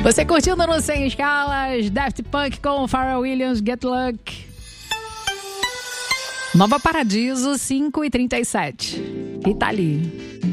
Você curtindo no Sem Escalas, Daft Punk com Pharrell Williams, Get Luck. Nova Paradiso, 5h37. Rita Lee.